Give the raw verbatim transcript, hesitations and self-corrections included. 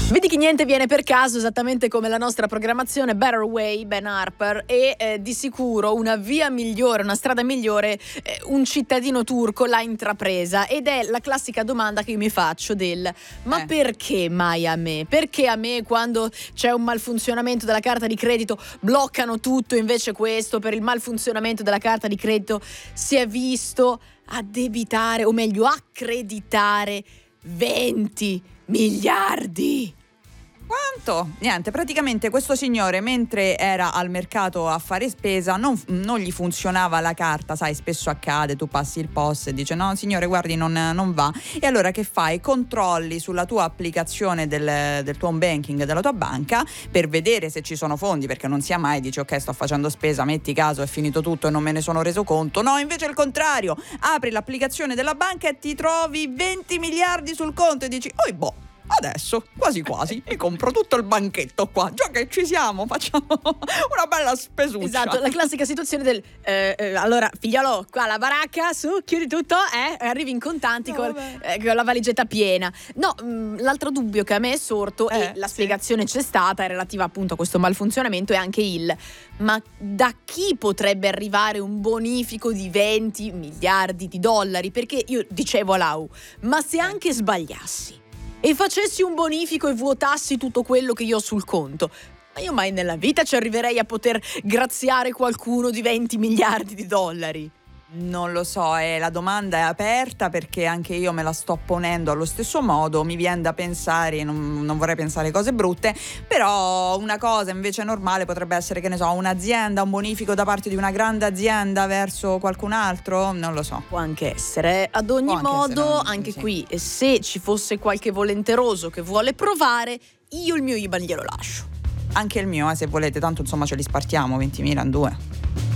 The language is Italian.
Vedi che niente viene per caso, esattamente come la nostra programmazione Better Way, Ben Harper, e eh, di sicuro una via migliore, una strada migliore, eh, un cittadino turco l'ha intrapresa, ed è la classica domanda che io mi faccio del ma Eh. perché mai a me? Perché a me quando c'è un malfunzionamento della carta di credito bloccano tutto, invece questo per il malfunzionamento della carta di credito si è visto addebitare, o meglio accreditare venti miliardi. Quanto? Niente, praticamente questo signore mentre era al mercato a fare spesa non, non gli funzionava la carta, sai, spesso accade, tu passi il P O S e dice no signore guardi non, non va, e allora che fai? Controlli sulla tua applicazione del, del tuo home banking, della tua banca, per vedere se ci sono fondi, perché non sia mai dici ok sto facendo spesa, metti caso è finito tutto e non me ne sono reso conto. No, invece è il contrario, apri l'applicazione della banca e ti trovi venti miliardi sul conto e dici oi boh, adesso quasi quasi mi compro tutto il banchetto qua, già che ci siamo facciamo una bella spesuccia. Esatto, la classica situazione del eh, eh, allora figliolo qua la baracca, su chiudi tutto eh, e arrivi in contanti No, con, eh, con la valigetta piena. No, mh, l'altro dubbio che a me è sorto Eh, e la sì. spiegazione c'è stata, è relativa appunto a questo malfunzionamento, è anche il ma da chi potrebbe arrivare un bonifico di venti miliardi di dollari? Perché io dicevo a Lau, ma se anche sbagliassi e facessi un bonifico e vuotassi tutto quello che io ho sul conto, ma io mai nella vita ci arriverei a poter graziare qualcuno di venti miliardi di dollari? Non lo so, eh, la domanda è aperta perché anche io me la sto ponendo allo stesso modo, mi viene da pensare, non, non vorrei pensare cose brutte, però una cosa invece normale potrebbe essere, che ne so, un'azienda, un bonifico da parte di una grande azienda verso qualcun altro, non lo so. Può anche essere. Ad ogni Può anche modo, essere, anche sì. qui, se ci fosse qualche volenteroso che vuole provare, io il mio I B A N glielo lascio. Anche il mio, eh, se volete, tanto insomma ce li spartiamo, ventimila in due.